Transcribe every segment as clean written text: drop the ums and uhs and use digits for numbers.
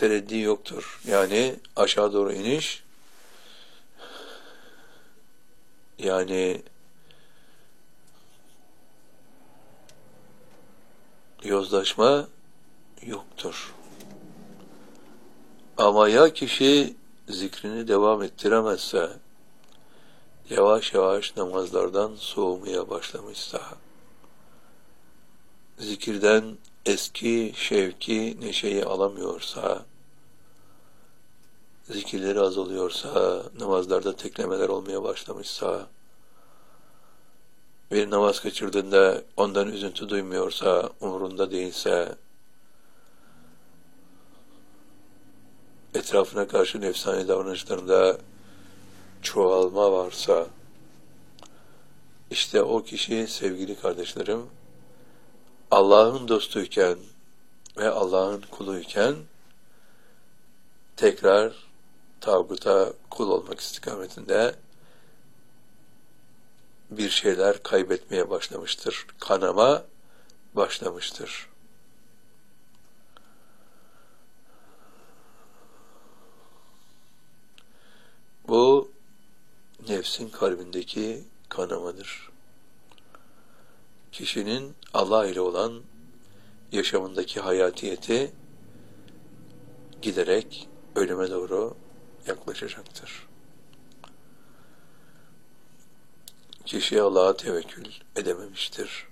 tereddi yoktur. Yani aşağı doğru iniş, yani yozlaşma yoktur. Ama ya kişi zikrini devam ettiremezse, yavaş yavaş namazlardan soğumaya başlamışsa, zikirden eski şevki, neşeyi alamıyorsa, zikirleri azalıyorsa, namazlarda teklemeler olmaya başlamışsa, bir namaz kaçırdığında ondan üzüntü duymuyorsa, umurunda değilse, etrafına karşı nefsani davranışlarında çoğalma varsa, işte o kişi sevgili kardeşlerim, Allah'ın dostuyken ve Allah'ın kuluyken tekrar tağuta kul olmak istikametinde bir şeyler kaybetmeye başlamıştır. Kanama başlamıştır. Bu nefsin kalbindeki kanamadır. Kişinin Allah ile olan yaşamındaki hayatiyeti giderek ölüme doğru yaklaşacaktır. Kişi Allah'a tevekkül edememiştir.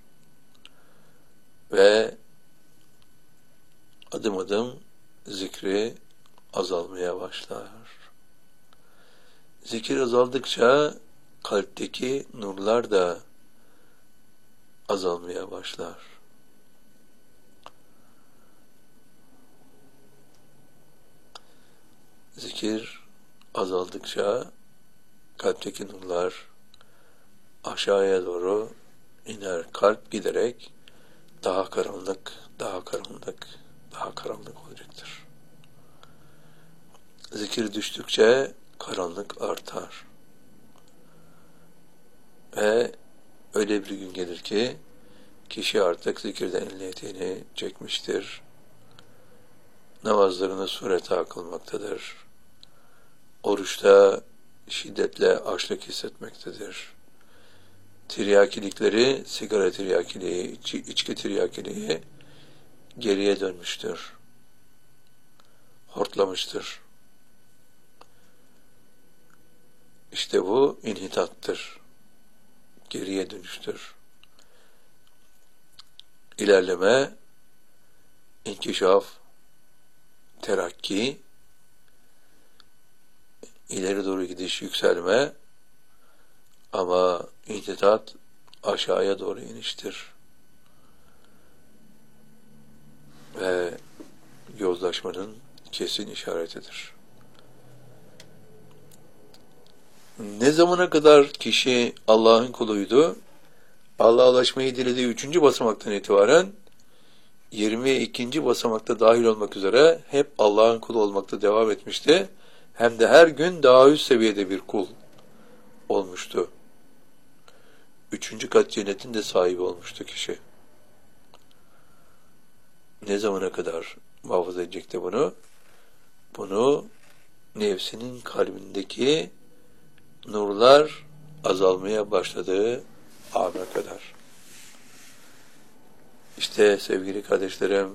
Ve adım adım zikri azalmaya başlar. Zikir azaldıkça kalpteki nurlar da azalmaya başlar. Zikir azaldıkça kalpteki nurlar aşağıya doğru iner. Kalp giderek daha karanlık, daha karanlık, daha karanlık olacaktır. Zikir düştükçe karanlık artar. Ve öyle bir gün gelir ki kişi artık zikirden elini eteğini çekmiştir. Namazlarını surete kılmaktadır. Oruçta şiddetle açlık hissetmektedir. Tiryakilikleri, sigara tiryakiliği, içki tiryakiliği geriye dönmüştür. Hortlamıştır. İşte bu inhitattır. Geriye dönüştür. İlerleme, inkişaf, terakki, ileri doğru gidiş, yükselme, ama inhitat aşağıya doğru iniştir. Ve yozlaşmanın kesin işaretidir. Ne zamana kadar kişi Allah'ın kuluydu? Allah'a ulaşmayı dilediği 3. basamaktan itibaren 22. basamakta dahil olmak üzere hep Allah'ın kulu olmakta devam etmişti. Hem de her gün daha üst seviyede bir kul olmuştu. 3. kat cennetin de sahibi olmuştu kişi. Ne zamana kadar muhafaza edecekti bunu? Bunu nefsinin kalbindeki nurlar azalmaya başladığı ana kadar. İşte sevgili kardeşlerim,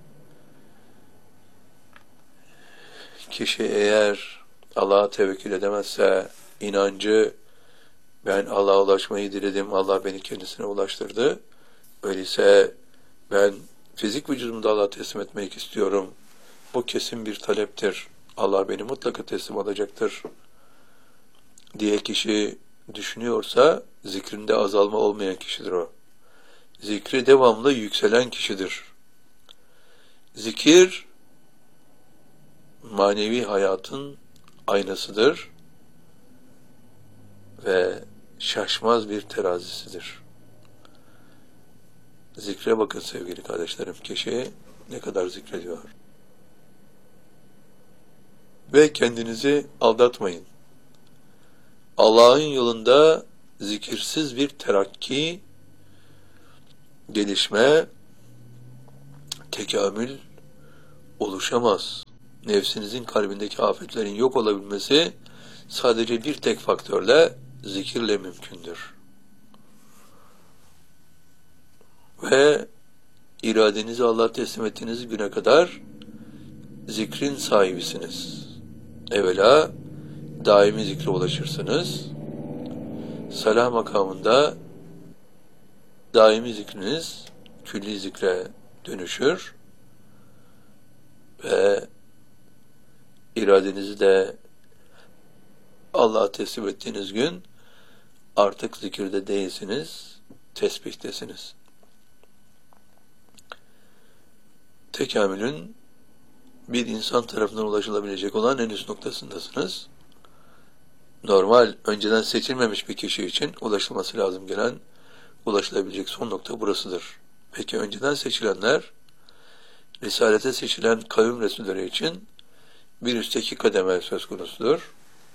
kişi eğer Allah'a tevekkül edemezse, inancı, ben Allah'a ulaşmayı diledim, Allah beni kendisine ulaştırdı, öyleyse ben fizik vücudumu da Allah'a teslim etmek istiyorum, bu kesin bir taleptir, Allah beni mutlaka teslim alacaktır diye kişi düşünüyorsa, zikrinde azalma olmayan kişidir o. Zikri devamlı yükselen kişidir. Zikir, manevi hayatın aynasıdır ve şaşmaz bir terazisidir. Zikre bakın sevgili kardeşlerim, kişi ne kadar zikrediyor. Ve kendinizi aldatmayın. Allah'ın yolunda zikirsiz bir terakki, gelişme, tekamül oluşamaz. nefsinizin kalbindeki afetlerin yok olabilmesi sadece bir tek faktörle, zikirle mümkündür. Ve iradenizi Allah'a teslim ettiğiniz güne kadar zikrin sahibisiniz. Evvela daimi zikre ulaşırsınız. Salah makamında daimi zikriniz külli zikre dönüşür ve iradenizi de Allah'a teslim ettiğiniz gün artık zikirde değilsiniz, tesbihtesiniz. Tekamülün bir insan tarafından ulaşılabilecek olan en üst noktasındasınız. Normal, önceden seçilmemiş bir kişi için ulaşılması lazım gelen, ulaşılabilecek son nokta burasıdır. Peki önceden seçilenler, Risalete seçilen kavim resulleri için bir üstteki kademe söz konusudur.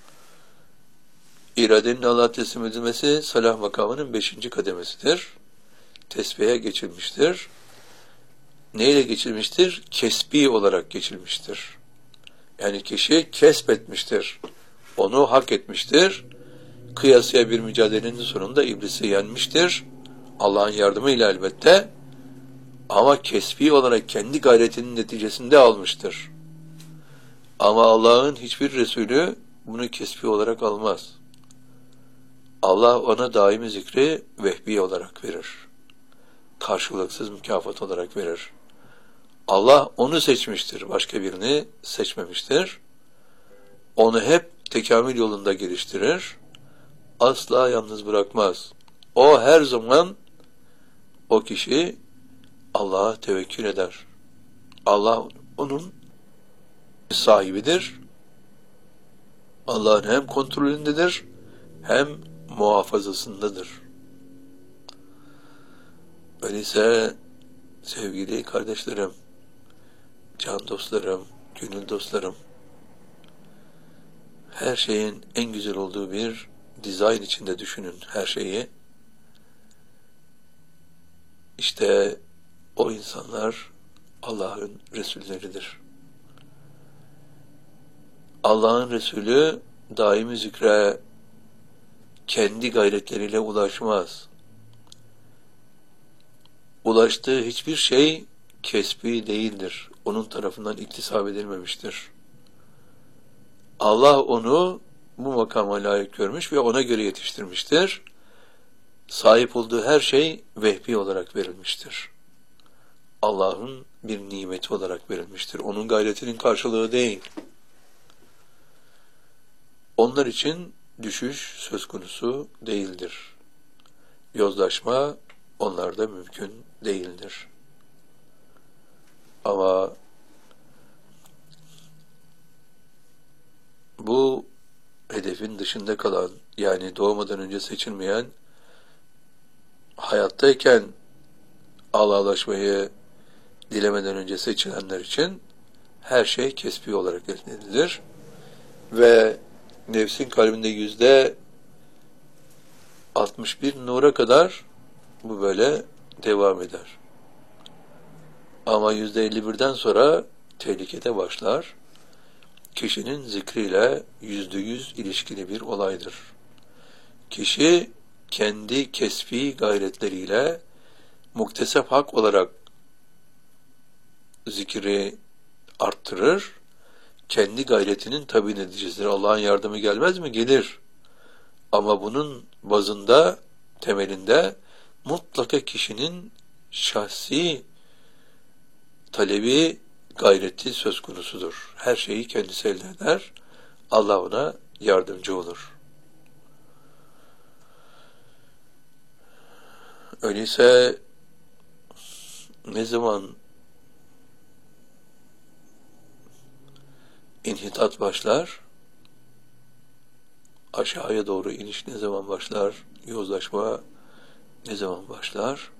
İradenin Allah'a teslim edilmesi salah makamının 5. kademesidir. Tesbihe geçilmiştir. Neyle geçilmiştir? Kesbi olarak geçilmiştir. Yani kişi kesbetmiştir. Onu hak etmiştir. Kıyasıya bir mücadelenin sonunda iblisi yenmiştir. Allah'ın yardımıyla elbette. Ama kesbi olarak kendi gayretinin neticesinde almıştır. Ama Allah'ın hiçbir Resulü bunu kesbi olarak almaz. Allah ona daimi zikri vehbi olarak verir. Karşılıksız mükafat olarak verir. Allah onu seçmiştir, başka birini seçmemiştir. Onu hep tekamül yolunda geliştirir. Asla yalnız bırakmaz. O her zaman o kişi Allah'a tevekkül eder. Allah onun sahibidir. Allah'ın hem kontrolündedir hem muhafazasındadır. Öyleyse sevgili kardeşlerim, can dostlarım, gönül dostlarım, her şeyin en güzel olduğu bir dizayn içinde düşünün her şeyi. İşte o insanlar Allah'ın Resulleridir. Allah'ın Resulü daimi zikre kendi gayretleriyle ulaşmaz. Ulaştığı hiçbir şey kesbi değildir. Onun tarafından iktisap edilmemiştir. Allah onu bu makama layık görmüş ve ona göre yetiştirmiştir. Sahip olduğu her şey vehbi olarak verilmiştir. Allah'ın bir nimeti olarak verilmiştir. Onun gayretinin karşılığı değil. Onlar için düşüş söz konusu değildir. Yozlaşma onlarda mümkün değildir. Ama bu hedefin dışında kalan, yani doğmadan önce seçilmeyen, hayattayken Allah'laşmayı dilemeden önce seçilenler için her şey kesbi olarak elde edilir. Ve nefsin kalbinde %61 nura kadar bu böyle devam eder. Ama %51'den sonra tehlikede başlar. Kişinin zikriyle %100 ilişkili bir olaydır. Kişi kendi kesbi gayretleriyle muktesep hak olarak zikri arttırır. Kendi gayretinin tabi neticesidir. Allah'ın yardımı gelmez mi? Gelir. Ama bunun bazında, temelinde mutlaka kişinin şahsi talebi, gayreti söz konusudur. Her şeyi kendisi elde eder. Allah ona yardımcı olur. Öyleyse ne zaman inhitat başlar, aşağıya doğru iniş ne zaman başlar, yozlaşma ne zaman başlar?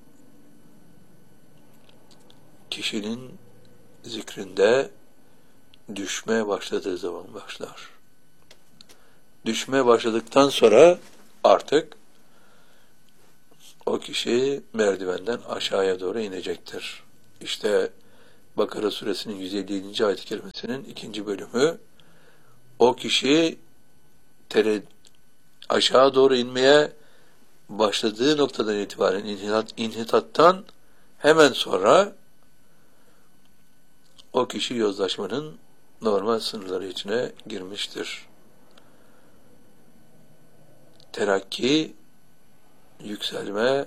Kişinin zikrinde düşmeye başladığı zaman başlar. Düşmeye başladıktan sonra artık o kişi merdivenden aşağıya doğru inecektir. İşte Bakara suresinin 157. ayet-i kerimesinin 2. bölümü, o kişi aşağı doğru inmeye başladığı noktadan itibaren inhitattan hemen sonra o kişi yozlaşmanın normal sınırları içine girmiştir. Terakki, yükselme,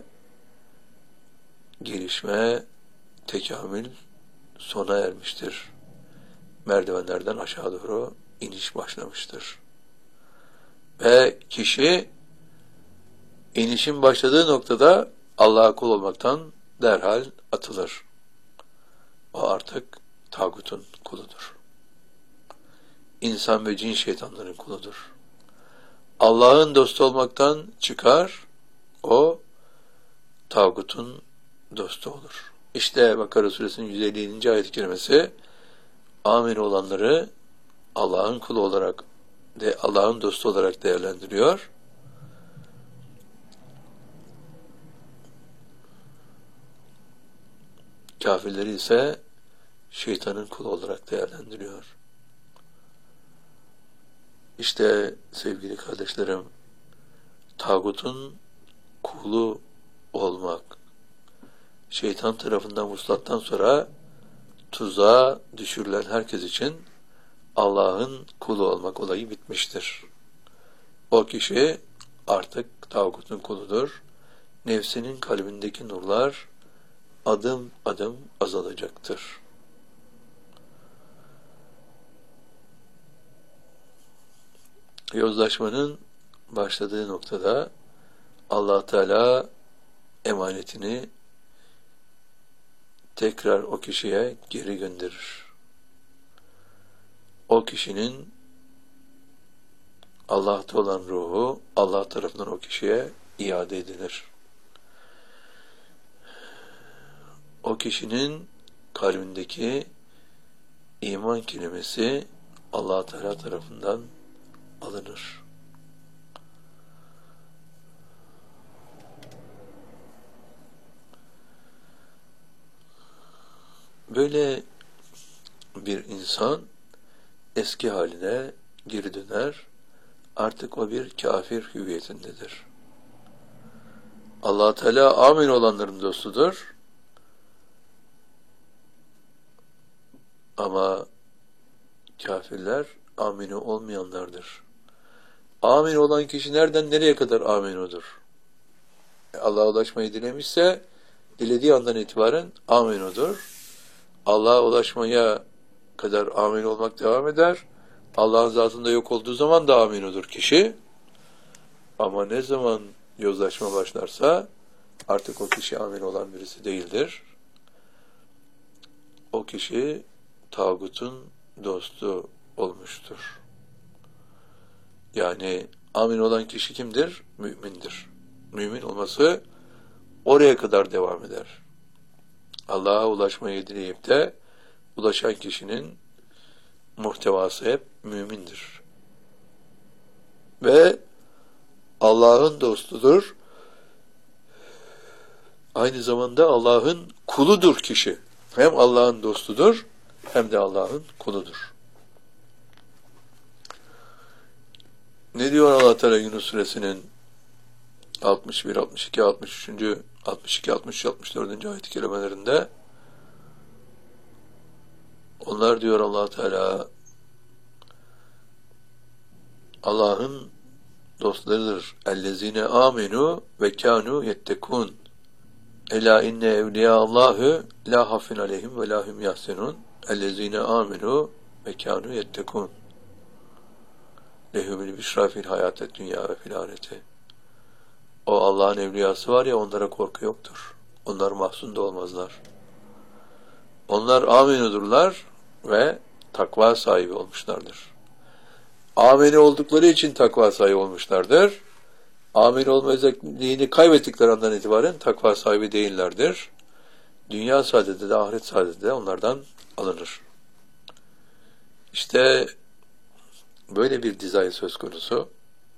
gelişme, tekamül sona ermiştir. Merdivenlerden aşağı doğru iniş başlamıştır. Ve kişi inişin başladığı noktada Allah'a kul olmaktan derhal atılır. O artık tağutun kuludur. İnsan ve cin şeytanların kuludur. Allah'ın dostu olmaktan çıkar, o tağutun dostu olur. İşte Bakara suresinin 157. ayet-i kerimesi amin olanları Allah'ın kulu olarak Allah'ın dostu olarak değerlendiriyor. Kafirleri ise şeytanın kulu olarak değerlendiriyor. İşte sevgili kardeşlerim, tağutun kulu olmak, şeytan tarafından vuslattan sonra tuzağa düşürülen herkes için Allah'ın kulu olmak olayı bitmiştir. O kişi artık tağutun kuludur. Nefsinin kalbindeki nurlar adım adım azalacaktır. Yozlaşmanın başladığı noktada Allah Teala emanetini tekrar o kişiye geri gönderir. O kişinin Allah'ta olan ruhu Allah tarafından o kişiye iade edilir. O kişinin kalbindeki iman kelimesi Allah Teala tarafından alınır. Böyle bir insan eski haline geri döner, artık o bir kafir hüviyetindedir. Allah Teala amin olanların dostudur. Ama kafirler amini olmayanlardır. Amin olan kişi nereden nereye kadar amin odur? Allah'a ulaşmayı dilemişse dilediği andan itibaren amin odur. Allah'a ulaşmaya kadar amin olmak devam eder. Allah'ın zatında yok olduğu zaman da amin odur kişi. Ama ne zaman yozlaşma başlarsa artık o kişi amin olan birisi değildir. O kişi tağutun dostu olmuştur. Yani amin olan kişi kimdir? Mümindir. Mümin olması oraya kadar devam eder. Allah'a ulaşmayı dileyip de ulaşan kişinin muhtevası hep mümindir. Ve Allah'ın dostudur. Aynı zamanda Allah'ın kuludur kişi. Hem Allah'ın dostudur hem de Allah'ın kuludur. Ne diyor Allah Teala Yunus suresinin 61, 62, 63. 62, 63, 64. ayet-i kerimelerinde? Onlar diyor Allah Teala Allah'ın dostlarıdır. Ellezine amenu ve kanu yettekun. Ela inne evliya Allahu la hafin aleyhim ve la hum yahsenun. Ellezine amenu ve kanu yettekun. Lehumul bişra fil hayatet dünya ve fil ahireti. O Allah'ın evliyası var ya, onlara korku yoktur. Onlar mahzun da olmazlar. Onlar aminudurlar ve takva sahibi olmuşlardır. Amini oldukları için takva sahibi olmuşlardır. Amin olma özelliğini kaybettikleri andan itibaren takva sahibi değillerdir. Dünya saadeti de ahiret saadeti de onlardan alınır. İşte böyle bir dizayn söz konusu.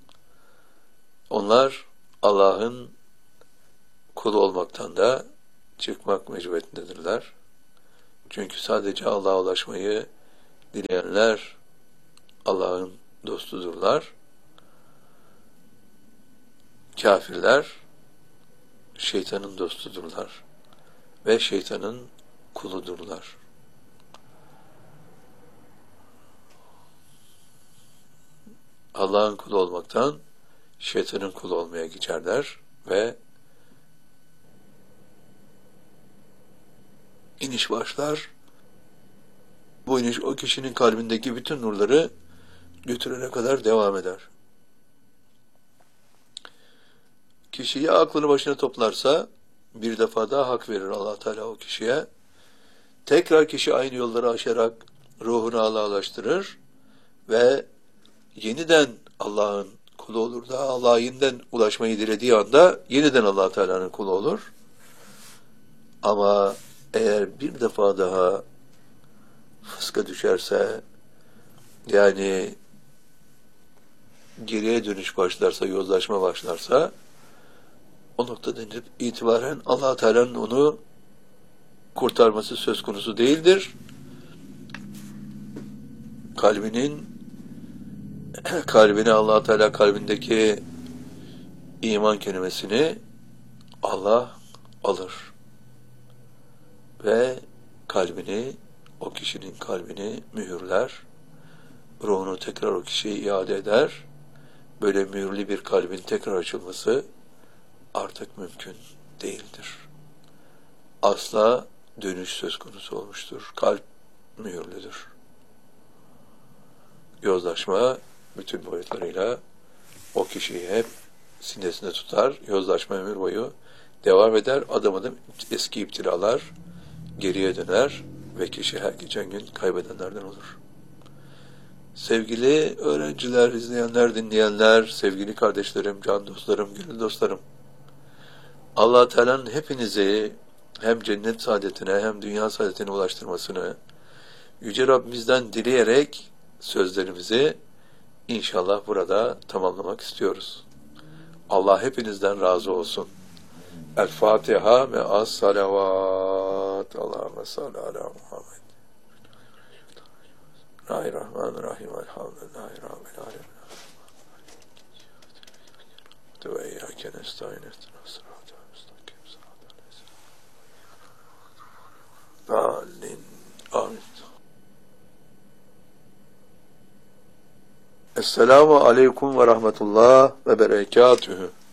Onlar Allah'ın kulu olmaktan da çıkmak mecburiyetindedirler. Çünkü sadece Allah'a ulaşmayı dileyenler Allah'ın dostudurlar. Kafirler şeytanın dostudurlar ve şeytanın kuludurlar. Allah'ın kulu olmaktan şeytanın kulu olmaya geçerler ve iniş başlar. Bu iniş o kişinin kalbindeki bütün nurları götürene kadar devam eder. Kişi ya aklını başına toplarsa bir defa daha hak verir Allah Teala o kişiye. Tekrar kişi aynı yolları aşarak ruhunu Allah'laştırır ve yeniden Allah'ın kulu olur da Allah'a yeniden ulaşmayı dilediği anda yeniden Allah Teala'nın kulu olur. Ama eğer bir defa daha fıska düşerse, yani geriye dönüş başlarsa, yozlaşma başlarsa, o noktadan itibaren Allah Teala'nın onu kurtarması söz konusu değildir. Kalbine Allah Teala kalbindeki iman kelimesini Allah alır ve o kişinin kalbini mühürler, ruhunu tekrar o kişiye iade eder. Böyle mühürlü bir kalbin tekrar açılması artık mümkün değildir. Asla dönüş söz konusu olmuştur. Kalp mühürlüdür. Yozlaşma bütün boyutlarıyla o kişiyi hep sinesinde tutar. Yozlaşma ömür boyu devam eder. Adım adım eski iptilalar geriye döner ve kişi her geçen gün kaybedenlerden olur. Sevgili öğrenciler, izleyenler, dinleyenler, sevgili kardeşlerim, can dostlarım, gönül dostlarım, Allah Teala'nın hepinizi hem cennet saadetine hem dünya saadetine ulaştırmasını Yüce Rabbimizden dileyerek sözlerimizi inşallah burada tamamlamak istiyoruz. Allah hepinizden razı olsun. El Fatiha ve as salavat. Allahümme salli ala Muhammed. Bismillahirrahmanirrahim. Elhamdülillahi Rabbil alemin. Ve iyyâke nestaîn ihdinas sıratal müstakîm. Amin. Amin. Esselamu aleyküm ve rahmetullah ve berekatühü.